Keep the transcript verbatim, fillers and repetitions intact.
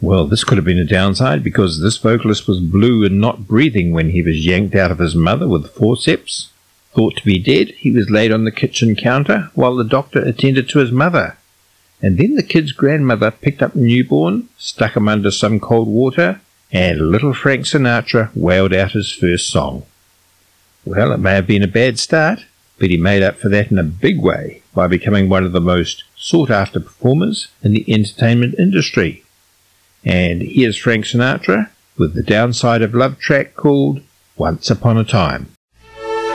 Well, this could have been a downside, because this vocalist was blue and not breathing when he was yanked out of his mother with forceps. Thought to be dead, he was laid on the kitchen counter while the doctor attended to his mother. And then the kid's grandmother picked up the newborn, stuck him under some cold water, and little Frank Sinatra wailed out his first song. Well, it may have been a bad start, but he made up for that in a big way by becoming one of the most sought-after performers in the entertainment industry. And here's Frank Sinatra with the Downside of Love track called Once Upon a Time.